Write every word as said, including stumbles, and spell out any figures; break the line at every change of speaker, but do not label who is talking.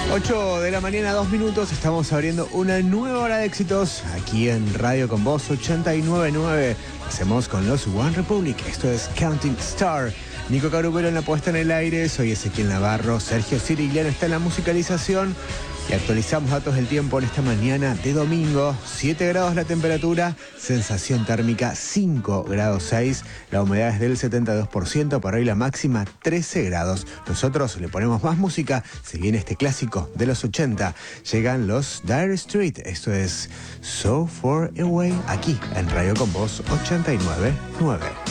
ocho de la mañana, dos minutos, estamos abriendo una nueva hora de éxitos aquí en Radio Con Vos ochenta y nueve punto nueve. Hacemos con los One Republic, esto es Counting Star. Nico Carupero en la puesta en el aire, soy Ezequiel Navarro, Sergio Sirigliano está en la musicalización y actualizamos datos del tiempo en esta mañana de domingo. siete grados la temperatura, sensación térmica cinco grados seis, la humedad es del setenta y dos por ciento, para hoy la máxima trece grados. Nosotros le ponemos más música, se viene este clásico de los ochenta, llegan los Dire Straits, esto es So Far Away, aquí en Radio Con Vos ochenta y nueve punto nueve.